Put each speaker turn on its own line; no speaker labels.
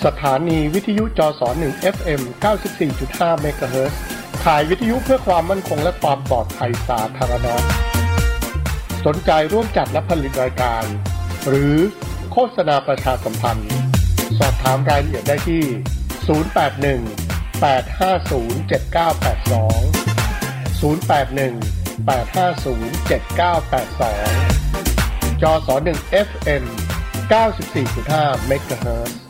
สถานีวิทยุจส1 FM 94.5 เมกะเฮิรตซ์ถ่ายวิทยุเพื่อความมั่นคงและความปลอดภัยสาธารณะสนใจร่วมจัดและผลิตรายการหรือโฆษณาประชาสัมพันธ์สอบถามรายละเอียดได้ที่081 850 7982 081 850 7982 จส1 FM 94.5 เมกะเฮิรตซ์